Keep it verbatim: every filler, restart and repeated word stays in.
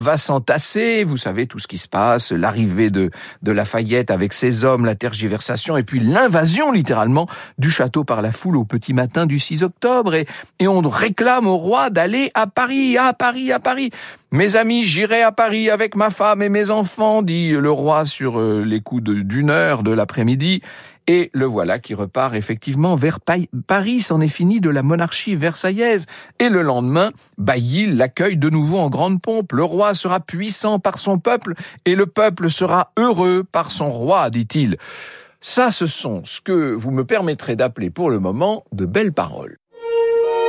va s'entasser, vous savez tout ce qui se passe, l'arrivée de, de Lafayette avec ses hommes, la tergiversation, et puis l'invasion littéralement du château par la foule au petit matin du six octobre, et, et on réclame au roi d'aller à Paris, à Paris, à Paris. Mes amis, j'irai à Paris avec ma femme et mes enfants, dit le roi sur les coups de, d'une heure de l'après-midi. Et le voilà qui repart effectivement vers Paris, c'en est fini de la monarchie versaillaise. Et le lendemain, Bailly l'accueille de nouveau en grande pompe. Le roi sera puissant par son peuple et le peuple sera heureux par son roi, dit-il. Ça, ce sont ce que vous me permettrez d'appeler pour le moment de belles paroles.